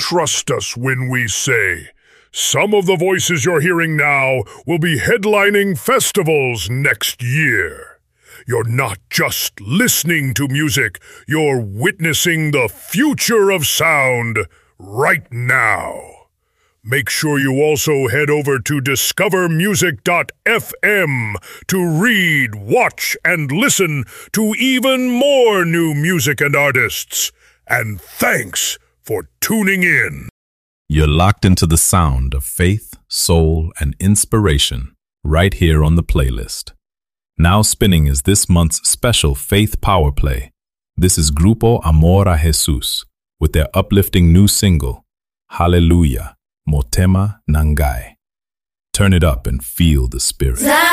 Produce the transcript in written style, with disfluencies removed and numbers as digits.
trust us when we say, some of the voices you're hearing now will be headlining festivals next year. You're not just listening to music, you're witnessing the future of sound right now. Make sure you also head over to discovermusic.fm to read, watch, and listen to even more new music and artists. And thanks for tuning in. You're locked into the sound of faith, soul, and inspiration right here on the playlist. Now spinning is this month's special Faith Power Play. This is Grupo Amor a Jesus with their uplifting new single, Hallelujah, Motema Nangai. Turn it up and feel the spirit.